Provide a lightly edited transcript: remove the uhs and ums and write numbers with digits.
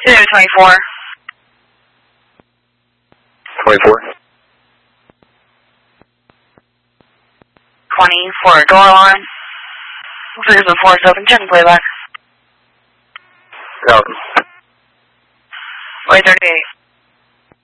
24. 24. 20 for a door alarm. Looks like it's been forced open. Check and playback. 1000. Wait, 38.